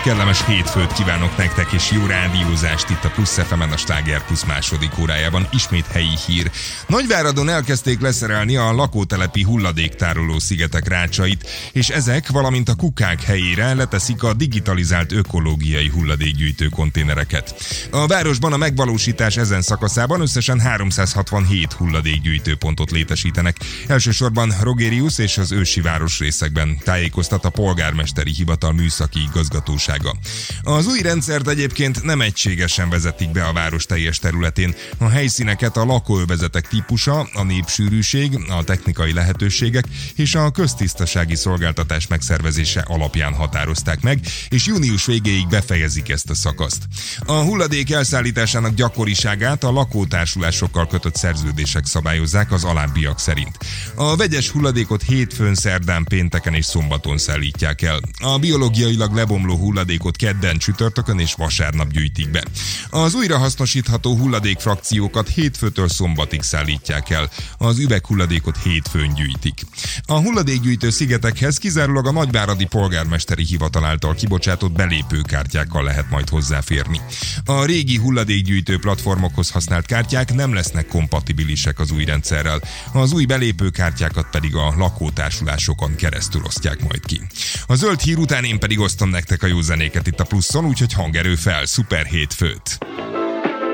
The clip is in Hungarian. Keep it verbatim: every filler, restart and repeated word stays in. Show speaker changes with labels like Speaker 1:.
Speaker 1: Kellemes hétfőt kívánok nektek, és jó rádiózást itt a Plusz ef emen a Sláger Plusz második órájában. Ismét helyi hír. Nagyváradon elkezdték leszerelni a lakótelepi hulladéktároló szigetek rácsait, és ezek, valamint a kukák helyére leteszik a digitalizált ökológiai hulladékgyűjtő konténereket. A városban a megvalósítás ezen szakaszában összesen háromszázhatvanhét hulladékgyűjtőpontot létesítenek. Elsősorban Rogérius és az ősi városrészekben, tájékoztat a polgármesteri hivatal műszaki igazgatósága. Az új rendszert egyébként nem egységesen vezetik be a város teljes területén. A helyszíneket a lakóövezetek típusa, a népsűrűség, a technikai lehetőségek és a köztisztasági szolgáltatás megszervezése alapján határozták meg, és június végéig befejezik ezt a szakaszt. A hulladék elszállításának gyakoriságát a lakótársulásokkal kötött szerződések szabályozzák az alábbiak szerint. A vegyes hulladékot hétfőn, szerdán, pénteken és szombaton szállítják el. A biológiailag lebomló hulladékot kedden, csütörtökön és vasárnap gyűjtik be. Az újrahasznosítható hulladékfrakciókat hétfőtől szombatig szállítják el. Az üveghulladékot hétfőn gyűjtik. A hulladékgyűjtő szigetekhez kizárólag a nagyváradi polgármesteri hivatal által kibocsátott belépőkártyákkal lehet majd hozzáférni. A régi hulladékgyűjtő platformokhoz használt kártyák nem lesznek kompatibilisek az új rendszerrel. Az új belépőkártyákat pedig a lakótársulásokon keresztül osztják majd ki. A zöld hír után én pedig osztom nektek a jó zenéket itt a Pluszon, úgyhogy hangerő fel, szuper hétfőt!